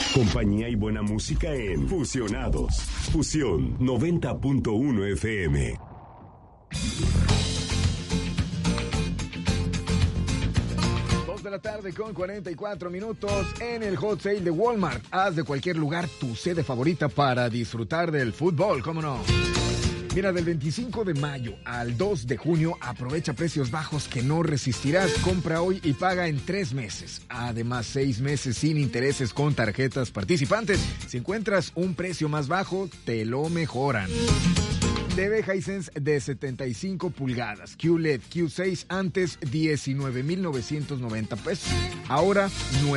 Compañía y buena música en Fusionados. Fusión 90.1 FM. De la tarde con 44 minutos en el Hot Sale de Walmart. Haz de cualquier lugar tu sede favorita para disfrutar del fútbol, ¿cómo no? Mira, del 25 de mayo al 2 de junio, aprovecha precios bajos que no resistirás. Compra hoy y paga en 3 meses. Además, 6 meses sin intereses con tarjetas participantes. Si encuentras un precio más bajo, te lo mejoran. TV Hisense de 75 pulgadas, QLED Q6, antes 19,990 pesos, ahora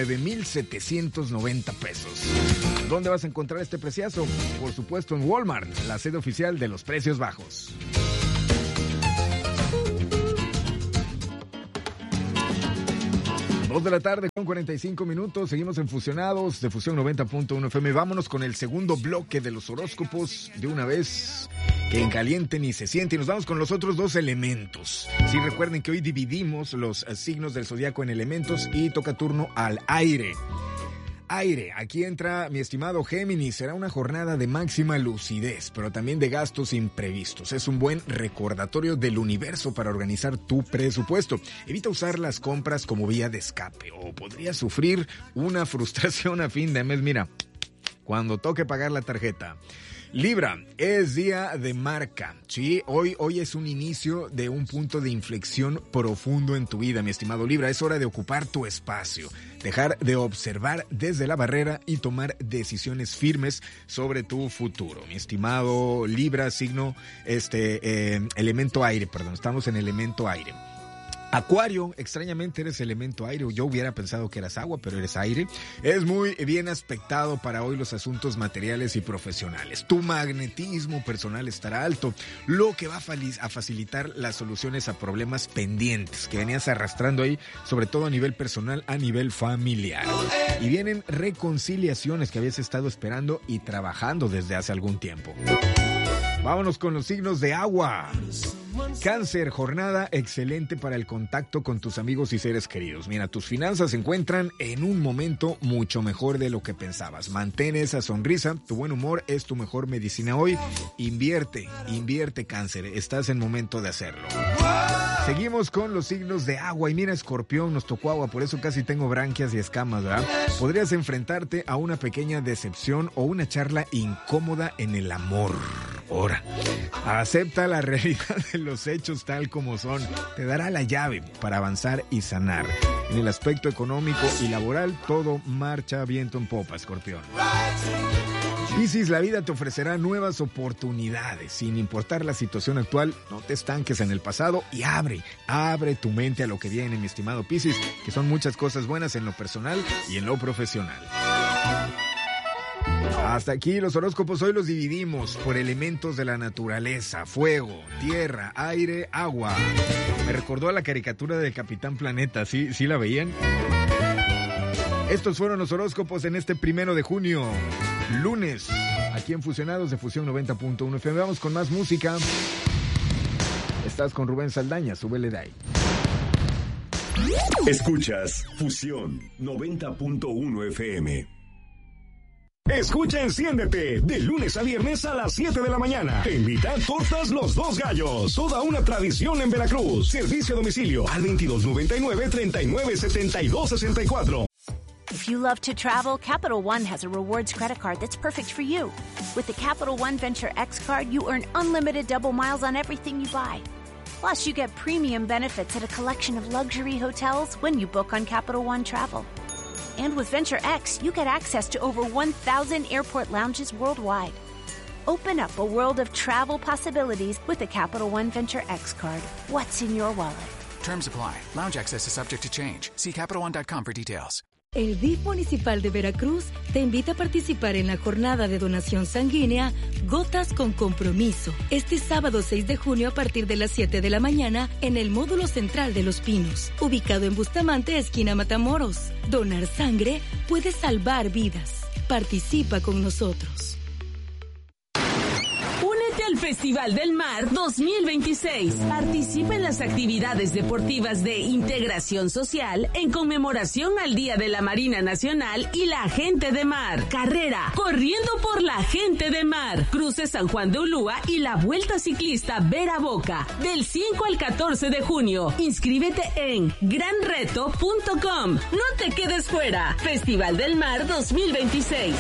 9,790 pesos. ¿Dónde vas a encontrar este preciazo? Por supuesto en Walmart, la sede oficial de los precios bajos. 2 de la tarde con 45 minutos, seguimos en Fusionados de Fusión 90.1 FM. Vámonos con el segundo bloque de los horóscopos de una vez, que en caliente ni se siente. Y nos vamos con los otros 2 elementos. Sí, recuerden que hoy dividimos los signos del zodiaco en elementos y toca turno al aire. Aire, aquí entra mi estimado Géminis. Será una jornada de máxima lucidez, pero también de gastos imprevistos. Es un buen recordatorio del universo para organizar tu presupuesto. Evita usar las compras como vía de escape o podrías sufrir una frustración a fin de mes. Mira, cuando toque pagar la tarjeta. Libra, es día de marca, ¿sí? Hoy es un inicio de un punto de inflexión profundo en tu vida, mi estimado Libra. Es hora de ocupar tu espacio, dejar de observar desde la barrera y tomar decisiones firmes sobre tu futuro. Mi estimado Libra, signo, elemento aire, estamos en elemento aire. Acuario, extrañamente eres elemento aire. Yo hubiera pensado que eras agua, pero eres aire. Es muy bien aspectado para hoy los asuntos materiales y profesionales. Tu magnetismo personal estará alto, lo que va a facilitar las soluciones a problemas pendientes que venías arrastrando ahí, sobre todo a nivel personal, a nivel familiar. Y vienen reconciliaciones que habías estado esperando y trabajando desde hace algún tiempo. Vámonos con los signos de agua. Cáncer, jornada excelente para el contacto con tus amigos y seres queridos. Mira, tus finanzas se encuentran en un momento mucho mejor de lo que pensabas. Mantén esa sonrisa, tu buen humor es tu mejor medicina hoy. Invierte, Cáncer, estás en momento de hacerlo. Seguimos con los signos de agua y mira, Escorpión, nos tocó agua, por eso casi tengo branquias y escamas, ¿verdad? Podrías enfrentarte a una pequeña decepción o una charla incómoda en el amor. Ahora, acepta la realidad de los hechos tal como son. Te dará la llave para avanzar y sanar. En el aspecto económico y laboral, todo marcha viento en popa, Escorpión. Piscis, la vida te ofrecerá nuevas oportunidades. Sin importar la situación actual, no te estanques en el pasado y abre tu mente a lo que viene, mi estimado Piscis, que son muchas cosas buenas en lo personal y en lo profesional. Hasta aquí los horóscopos. Hoy los dividimos por elementos de la naturaleza: fuego, tierra, aire, agua. Me recordó a la caricatura del Capitán Planeta, ¿sí la veían? Estos fueron los horóscopos en este 1 de junio, lunes, aquí en Fusionados de Fusión 90.1 FM. Vamos con más música. Estás con Rubén Saldaña, súbele de ahí. Escuchas Fusión 90.1 FM. Escucha Enciéndete, de lunes a viernes a las 7 de la mañana. Te invitan Tortas Los Dos Gallos, toda una tradición en Veracruz. Servicio a domicilio al 2299-397264. If you love to travel, Capital One has a rewards credit card that's perfect for you. With the Capital One Venture X card, you earn unlimited double miles on everything you buy. Plus, you get premium benefits at a collection of luxury hotels when you book on Capital One Travel. And with Venture X, you get access to over 1,000 airport lounges worldwide. Open up a world of travel possibilities with the Capital One Venture X card. What's in your wallet? Terms apply. Lounge access is subject to change. See CapitalOne.com for details. El DIF Municipal de Veracruz te invita a participar en la jornada de donación sanguínea Gotas con Compromiso, este sábado 6 de junio a partir de las 7 de la mañana en el módulo central de Los Pinos, ubicado en Bustamante, esquina Matamoros. Donar sangre puede salvar vidas. Participa con nosotros. Únete al Festival del Mar 2026. Participa en las actividades deportivas de integración social en conmemoración al Día de la Marina Nacional y la Gente de Mar. Carrera Corriendo por la Gente de Mar. Cruce San Juan de Ulúa y la Vuelta Ciclista Vera Boca del 5 al 14 de junio. Inscríbete en granreto.com. No te quedes fuera. Festival del Mar 2026.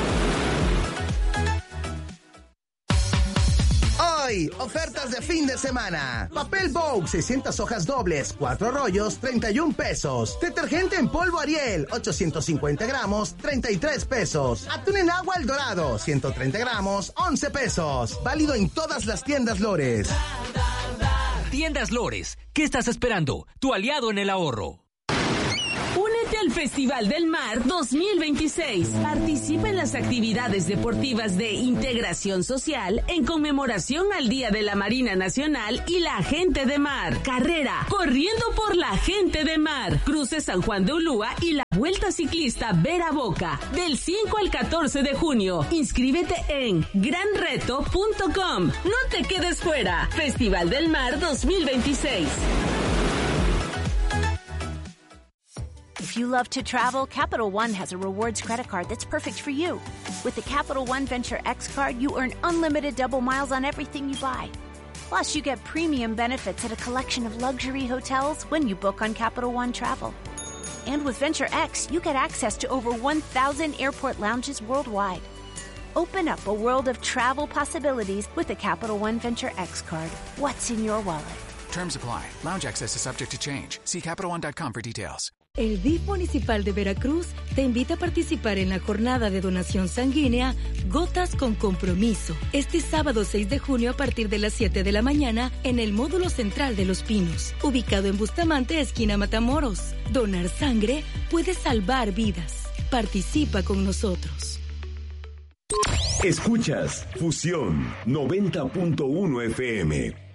Hoy, ofertas de fin de semana. Papel Vogue, 600 hojas dobles, 4 rollos, 31 pesos. Detergente en polvo Ariel, 850 gramos, 33 pesos. Atún en agua El Dorado, 130 gramos, 11 pesos. Válido en todas las tiendas Lores. Tiendas Lores, ¿qué estás esperando? Tu aliado en el ahorro. Únete al Festival del Mar 2026. Participa en las actividades deportivas de integración social en conmemoración al Día de la Marina Nacional y la Gente de Mar. Carrera Corriendo por la Gente de Mar. Cruce San Juan de Ulúa y la Vuelta Ciclista Vera Boca del 5 al 14 de junio. Inscríbete en granreto.com. No te quedes fuera. Festival del Mar 2026. If you love to travel, Capital One has a rewards credit card that's perfect for you. With the Capital One Venture X card, you earn unlimited double miles on everything you buy. Plus, you get premium benefits at a collection of luxury hotels when you book on Capital One Travel. And with Venture X, you get access to over 1,000 airport lounges worldwide. Open up a world of travel possibilities with the Capital One Venture X card. What's in your wallet? Terms apply. Lounge access is subject to change. See CapitalOne.com for details. El DIF Municipal de Veracruz te invita a participar en la jornada de donación sanguínea Gotas con Compromiso, este sábado 6 de junio a partir de las 7 de la mañana en el módulo central de Los Pinos, ubicado en Bustamante, esquina Matamoros. Donar sangre puede salvar vidas. Participa con nosotros. Escuchas Fusión 90.1 FM.